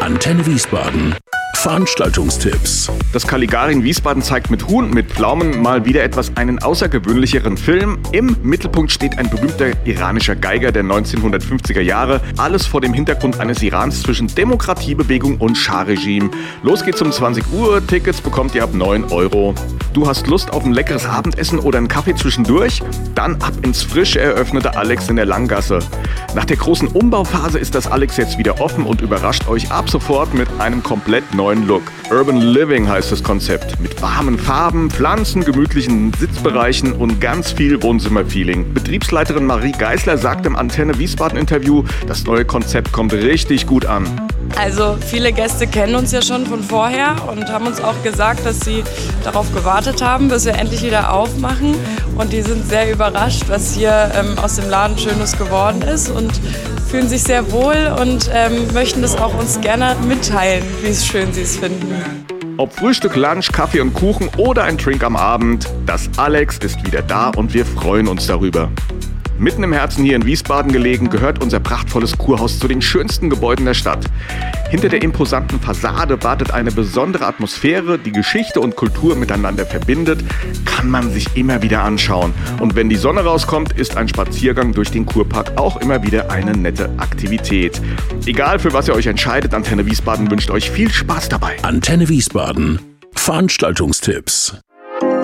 Antenne Wiesbaden. Veranstaltungstipps. Das Caligari in Wiesbaden zeigt mit Huhn, mit Pflaumen mal wieder einen außergewöhnlicheren Film. Im Mittelpunkt steht ein berühmter iranischer Geiger der 1950er Jahre. Alles vor dem Hintergrund eines Irans zwischen Demokratiebewegung und Schah-Regime. Los geht's um 20 Uhr. Tickets bekommt ihr ab 9 Euro. Du hast Lust auf ein leckeres Abendessen oder einen Kaffee zwischendurch? Dann ab ins frisch eröffnete Alex in der Langgasse. Nach der großen Umbauphase ist das Alex jetzt wieder offen und überrascht euch ab sofort mit einem komplett neuen Look. Urban Living heißt das Konzept. Mit warmen Farben, Pflanzen, gemütlichen Sitzbereichen und ganz viel Wohnzimmerfeeling. Betriebsleiterin Marie Geisler sagt im Antenne Wiesbaden Interview, das neue Konzept kommt richtig gut an. Also viele Gäste kennen uns ja schon von vorher und haben uns auch gesagt, dass sie darauf gewartet haben, bis wir endlich wieder aufmachen. Und die sind sehr überrascht, was hier aus dem Laden Schönes geworden ist und fühlen sich sehr wohl und möchten das auch uns gerne mitteilen, wie schön sie es finden. Ob Frühstück, Lunch, Kaffee und Kuchen oder ein Drink am Abend, das Alex ist wieder da und wir freuen uns darüber. Mitten im Herzen hier in Wiesbaden gelegen, gehört unser prachtvolles Kurhaus zu den schönsten Gebäuden der Stadt. Hinter der imposanten Fassade wartet eine besondere Atmosphäre, die Geschichte und Kultur miteinander verbindet, kann man sich immer wieder anschauen. Und wenn die Sonne rauskommt, ist ein Spaziergang durch den Kurpark auch immer wieder eine nette Aktivität. Egal für was ihr euch entscheidet, Antenne Wiesbaden wünscht euch viel Spaß dabei. Antenne Wiesbaden. Veranstaltungstipps.